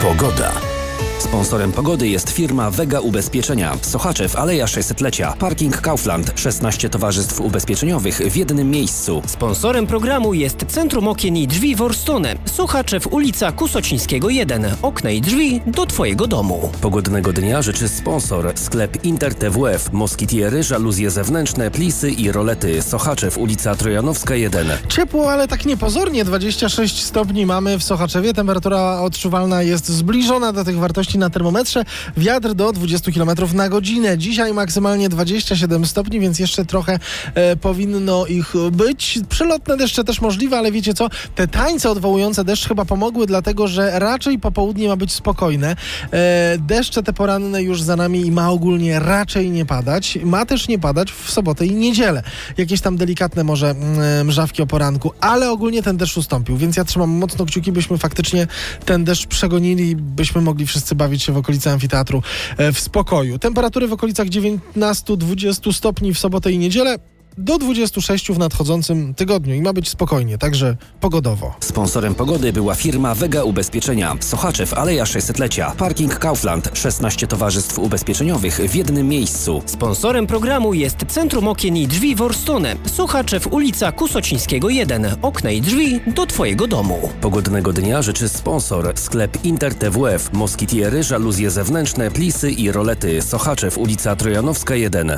Pogoda. Sponsorem pogody jest firma Vega Ubezpieczenia. Sochaczew, Aleja 600-lecia. Parking Kaufland. 16 towarzystw ubezpieczeniowych w jednym miejscu. Sponsorem programu jest Centrum Okien i Drzwi Worstone. Sochaczew, ulica Kusocińskiego 1. Okna i drzwi do Twojego domu. Pogodnego dnia życzy sponsor. Sklep Inter TWF. Moskitiery, żaluzje zewnętrzne, plisy i rolety. Sochaczew, ulica Trojanowska 1. Ciepło, ale tak niepozornie. 26 stopni mamy w Sochaczewie. Temperatura odczuwalna jest zbliżona do tych wartości na termometrze. Wiatr do 20 km na godzinę. Dzisiaj maksymalnie 27 stopni, więc jeszcze trochę powinno ich być. Przelotne deszcze też możliwe, ale wiecie co? Te tańce odwołujące deszcz chyba pomogły, dlatego że raczej popołudnie ma być spokojne. Deszcze te poranne już za nami i ma ogólnie raczej nie padać. Ma też nie padać w sobotę i niedzielę. Jakieś tam delikatne może mrzawki o poranku, ale ogólnie ten deszcz ustąpił, więc ja trzymam mocno kciuki, byśmy faktycznie ten deszcz przegonili, byśmy mogli wszyscy bawić się w okolicy amfiteatru w spokoju. Temperatury w okolicach 19-20 stopni w sobotę i niedzielę, do 26 w nadchodzącym tygodniu i ma być spokojnie, także pogodowo. Sponsorem pogody była firma Vega Ubezpieczenia. Sochaczew, Aleja 600-lecia. Parking Kaufland. 16 towarzystw ubezpieczeniowych w jednym miejscu. Sponsorem programu jest Centrum Okien i Drzwi Worstone. Sochaczew, ulica Kusocińskiego 1. Okna i drzwi do Twojego domu. Pogodnego dnia życzy sponsor. Sklep Inter TWF. Moskitiery, żaluzje zewnętrzne, plisy i rolety. Sochaczew, ulica Trojanowska 1.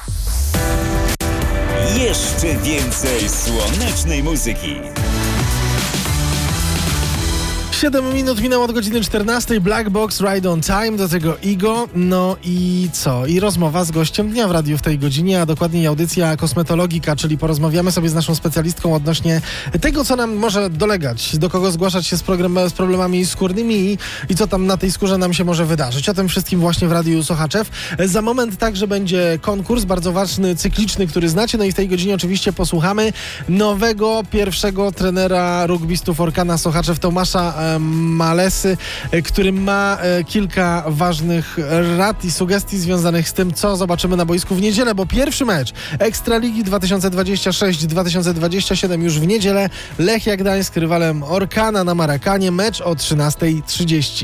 Jeszcze więcej słonecznej muzyki. 7 minut minęło od godziny 14. Black Box, Ride on Time, do tego Igo. No i co? I rozmowa z gościem dnia w radiu w tej godzinie, a dokładniej audycja kosmetologika, czyli porozmawiamy sobie z naszą specjalistką odnośnie tego, co nam może dolegać, do kogo zgłaszać się z problemami skórnymi i co tam na tej skórze nam się może wydarzyć. O tym wszystkim właśnie w Radiu Sochaczew. Za moment także będzie konkurs, bardzo ważny, cykliczny, który znacie. No i w tej godzinie oczywiście posłuchamy nowego, pierwszego trenera rugbystów Orkana Sochaczew, Tomasza Malesy, który ma kilka ważnych rad i sugestii związanych z tym, co zobaczymy na boisku w niedzielę, bo pierwszy mecz Ekstraligi 2026-2027 już w niedzielę. Lechia Gdańsk rywalem Orkana na Marakanie, mecz o 13:30.